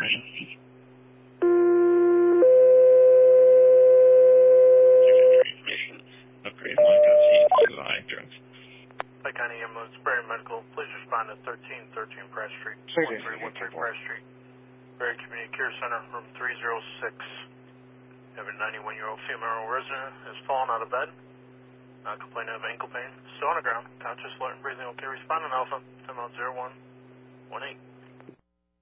information. Upgrade line got CTUI drugs. Lake County Ambulance, Berry Medical, please respond to 1313 Press Street, 1313 Press Street. Berry Community Care Center, room 306. You have a 91-year-old female resident has fallen out of bed. Complaining of ankle pain. Still on the ground. Conscious, alert, and breathing okay. Responding Alpha, 10-0118.